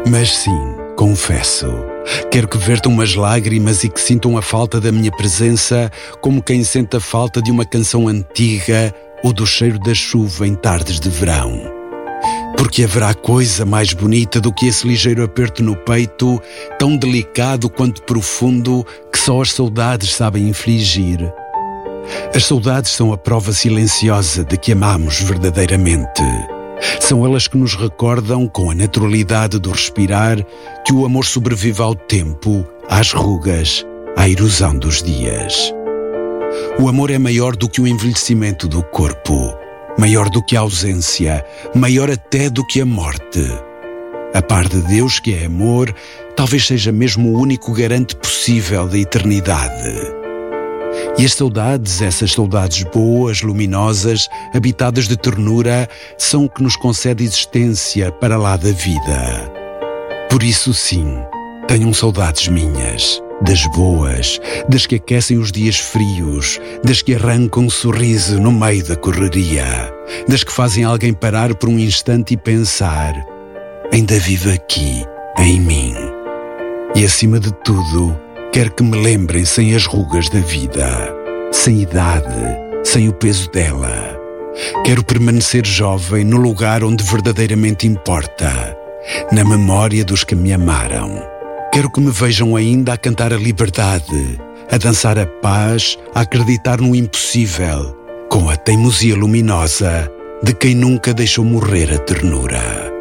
Mas sim, confesso, quero que vertam umas lágrimas e que sintam a falta da minha presença como quem sente a falta de uma canção antiga ou do cheiro da chuva em tardes de verão. Porque haverá coisa mais bonita do que esse ligeiro aperto no peito, tão delicado quanto profundo, que só as saudades sabem infligir. As saudades são a prova silenciosa de que amamos verdadeiramente. São elas que nos recordam, com a naturalidade do respirar, que o amor sobrevive ao tempo, às rugas, à erosão dos dias. O amor é maior do que o envelhecimento do corpo, maior do que a ausência, maior até do que a morte. A par de Deus, que é amor, talvez seja mesmo o único garante possível da eternidade. E as saudades, essas saudades boas, luminosas, habitadas de ternura, são o que nos concede existência para lá da vida. Por isso sim, tenham saudades minhas, das boas, das que aquecem os dias frios, das que arrancam um sorriso no meio da correria, das que fazem alguém parar por um instante e pensar: ainda vive aqui, em mim. E acima de tudo, quero que me lembrem sem as rugas da vida, sem idade, sem o peso dela. Quero permanecer jovem no lugar onde verdadeiramente importa, na memória dos que me amaram. Quero que me vejam ainda a cantar a liberdade, a dançar a paz, a acreditar no impossível, com a teimosia luminosa de quem nunca deixou morrer a ternura.